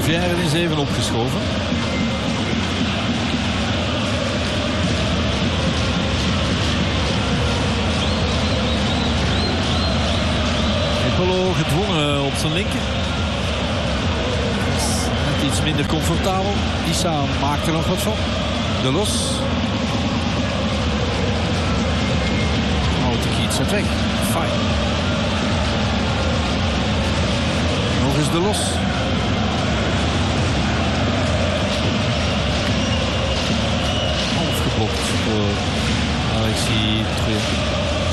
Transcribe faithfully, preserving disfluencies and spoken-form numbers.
Rivière is even opgeschoven. Tripolo gedwongen op zijn linker. Net iets minder comfortabel. Issa maakt er nog wat van. De Los. Oh, de Kiet zet weg. Fijn. Nog eens De Los. Half geblokt voor Alexis Truy.